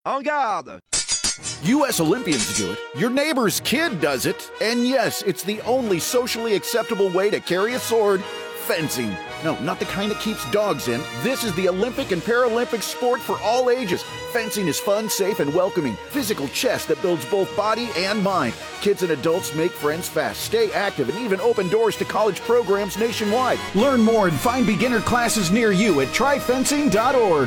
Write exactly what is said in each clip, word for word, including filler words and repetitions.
En garde! U S Olympians do it, your neighbor's kid does it, and yes, it's the only socially acceptable way to carry a sword, fencing. No, not the kind that keeps dogs in. This is the Olympic and Paralympic sport for all ages. Fencing is fun, safe, and welcoming. Physical chess that builds both body and mind. Kids and adults make friends fast, stay active, and even open doors to college programs nationwide. Learn more and find beginner classes near you at try fencing dot org.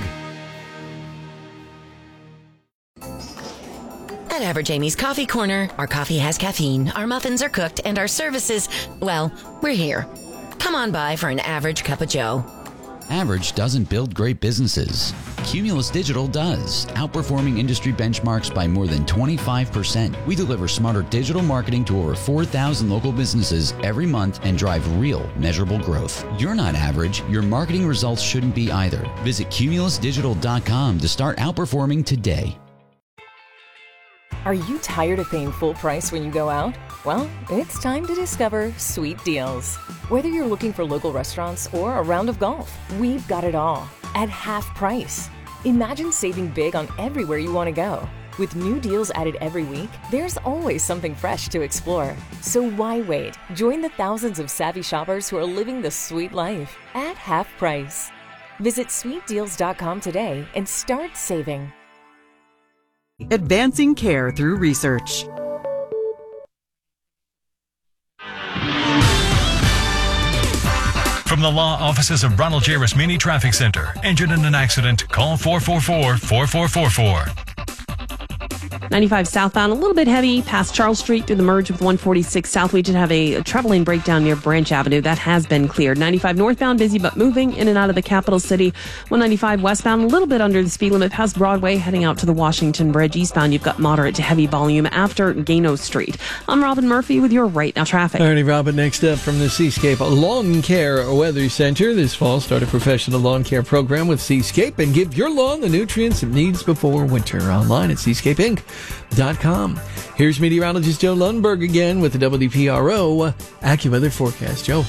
At Average Amy's Coffee Corner, our coffee has caffeine, our muffins are cooked, and our services, well, we're here. Come on by for an average cup of joe. Average doesn't build great businesses. Cumulus Digital does, outperforming industry benchmarks by more than twenty-five percent. We deliver smarter digital marketing to over four thousand local businesses every month and drive real, measurable growth. You're not average. Your marketing results shouldn't be either. Visit cumulus digital dot com to start outperforming today. Are you tired of paying full price when you go out? Well, it's time to discover Sweet Deals. Whether you're looking for local restaurants or a round of golf, we've got it all at half price. Imagine saving big on everywhere you want to go. With new deals added every week, there's always something fresh to explore. So why wait? Join the thousands of savvy shoppers who are living the sweet life at half price. Visit sweet deals dot com today and start saving. Advancing care through research. From the law offices of Ronald J. Rasmini Traffic Center. Injured in an accident? Call four four four, four four four four. ninety-five southbound, a little bit heavy past Charles Street through the merge with one forty-six South. We did have a, a travel lane breakdown near Branch Avenue. That has been cleared. ninety-five northbound, busy but moving in and out of the capital city. one ninety-five westbound, a little bit under the speed limit past Broadway, heading out to the Washington Bridge. Eastbound, you've got moderate to heavy volume after Gano Street. I'm Robin Murphy with your Right Now traffic. All righty, Robin, next up from the Seascape Lawn Care Weather Center. This fall, start a professional lawn care program with Seascape and give your lawn the nutrients it needs before winter. Online at seascape inc dot com. Here's meteorologist Joe Lundberg again with the W P R O AccuWeather forecast. Joe.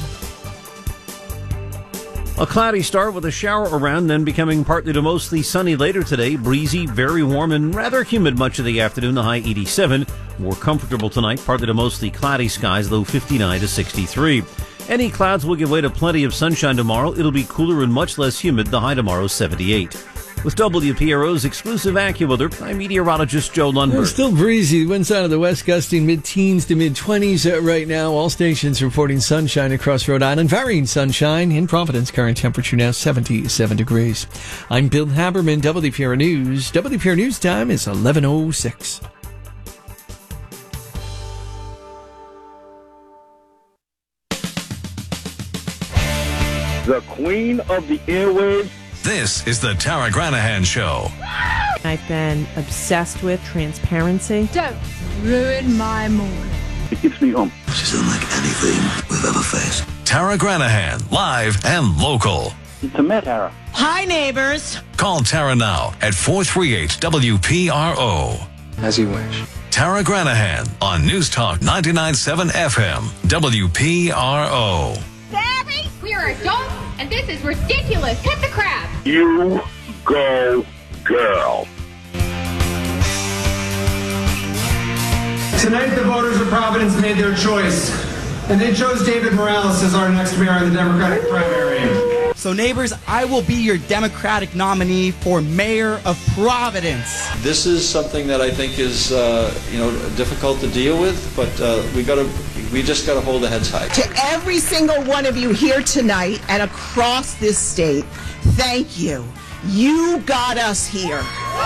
A cloudy start with a shower around, then becoming partly to mostly sunny later today. Breezy, very warm, and rather humid much of the afternoon. The high eighty-seven. More comfortable tonight, partly to mostly cloudy skies, low fifty-nine to sixty-three. Any clouds will give way to plenty of sunshine tomorrow. It'll be cooler and much less humid. The high tomorrow, seventy-eight. With W P R O's exclusive AccuWeather, I'm meteorologist Joe Lundberg. It's still breezy. Wind side of the west gusting mid-teens to mid-twenties uh, right now. All stations reporting sunshine across Rhode Island. Varying sunshine in Providence. Current temperature now seventy-seven degrees. I'm Bill Haberman, W P R News. W P R News time is eleven oh six. The queen of the airwaves. This is the Tara Granahan Show. I've been obsessed with transparency. Don't ruin my morning. It keeps me home. She's unlike anything we've ever faced. Tara Granahan, live and local. To Met Tara. Hi, neighbors. Call Tara now at four three eight W P R O. As you wish. Tara Granahan on News Talk ninety-nine point seven F M, W P R O. Barry, we are adults, and this is ridiculous. Cut the crap. You go, girl. Tonight, the voters of Providence made their choice, and they chose David Morales as our next mayor in the Democratic primary. So, neighbors, I will be your Democratic nominee for mayor of Providence. This is something that I think is, uh, you know, difficult to deal with, but uh, we got to, we just got to hold the heads high. To every single one of you here tonight and across this state, thank you. You got us here.